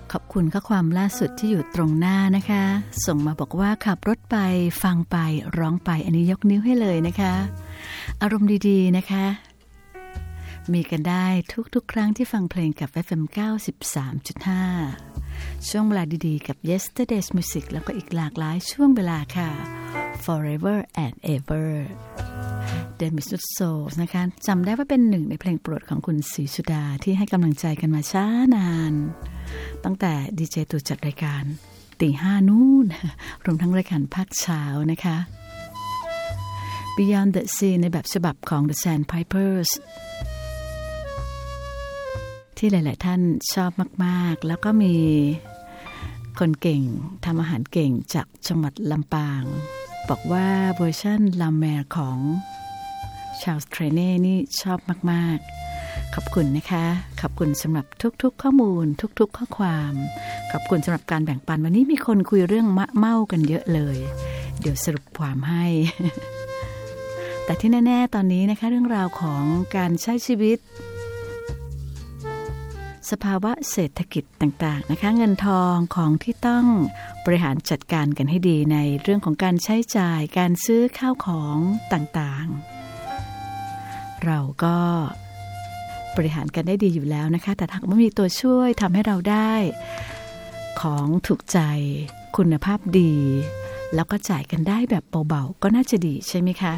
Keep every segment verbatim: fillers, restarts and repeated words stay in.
ขอบคุณข้อความล่าสุดที่อยู่ตรงหน้านะคะส่งมาบอกว่าขับรถไปฟังไปร้องไปอันนี้ยกนิ้วให้เลยนะคะอารมณ์ดีๆนะคะมีกันได้ทุกๆครั้งที่ฟังเพลงกับ เอฟ เอ็ม เก้าสิบสามจุดห้า ช่วงเวลาดีๆกับ Yesterday's Music แล้วก็อีกหลากหลายช่วงเวลาค่ะ Forever and Ever The Misfit Souls นะคะจำได้ว่าเป็นหนึ่งในเพลงโปรดของคุณศรีสุดาที่ให้กำลังใจกันมาช้านานตั้งแต่ดีเจตู่จัดรายการตีห้านู่นรวมทั้งรายการภาคเช้านะคะ Beyond the Sea ในแบบฉบับของ The Sandpipers ที่หลายๆท่านชอบมากๆแล้วก็มีคนเก่งทำอาหารเก่งจากจังหวัดลำปางบอกว่าเวอร์ชันลาแมร์ของชาลส์เทรเน่นี่ชอบมากๆขอบคุณนะคะขอบคุณสำหรับทุกๆข้อมูลทุกๆข้อความขอบคุณสำหรับการแบ่งปันวันนี้มีคนคุยเรื่องมะเม่ากันเยอะเลยเดี๋ยวสรุปความให้ แต่ที่แน่ๆตอนนี้นะคะเรื่องราวของการใช้ชีวิตสภาวะเศรษฐกิจต่างๆนะคะเงินทองของที่ต้องบริหารจัดการกันให้ดีในเรื่องของการใช้จ่ายการซื้อข้าวของต่างๆเราก็บริหารกันได้ดีอยู่แล้วนะคะแต่ถ้าไม่มีตัวช่วยทำให้เราได้ของถูกใจคุณภาพดีแล้วก็จ่ายกันได้แบบเบาๆก็น่าจะดีใช่ไหมคะ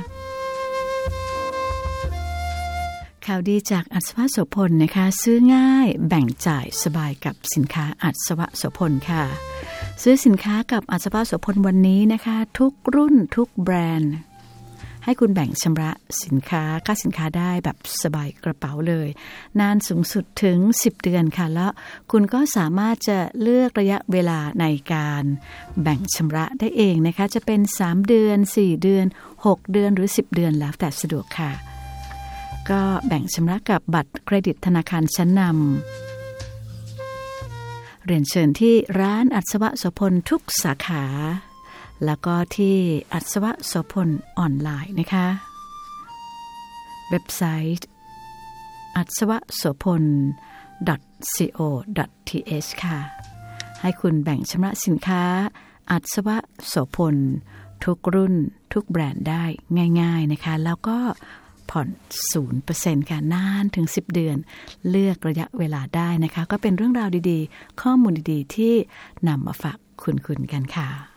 ข่าวดีจากอัศวะโสพลนะคะซื้อง่ายแบ่งจ่ายสบายกับสินค้าอัศวะโสพลค่ะซื้อสินค้ากับอัศวะโสพลวันนี้นะคะทุกรุ่นทุกแบรนด์ให้คุณแบ่งชำระสินค้าค่าสินค้าได้แบบสบายกระเป๋าเลยนานสูงสุดถึงสิบเดือนค่ะแล้วคุณก็สามารถจะเลือกระยะเวลาในการแบ่งชำระได้เองนะคะจะเป็นสามเดือนสี่เดือนหกเดือนหรือสิบเดือนแล้วแต่สะดวกค่ะก็แบ่งชำระกับบัตรเครดิตธนาคารชั้นนำเรียนเชิญที่ร้านอัศวะโสพลทุกสาขาแล้วก็ที่อัศวะโสพลออนไลน์นะคะเว็บไซต์อัศวะโสพล .co .th ค่ะให้คุณแบ่งชำระสินค้าอัศวะโสพลทุกรุ่นทุกแบรนด์ได้ง่ายๆนะคะแล้วก็ผ่อน ศูนย์เปอร์เซ็นต์ ค่ะนานถึงสิบเดือนเลือกระยะเวลาได้นะคะก็เป็นเรื่องราวดีๆข้อมูลดีๆที่นำมาฝากคุณๆกันค่ะ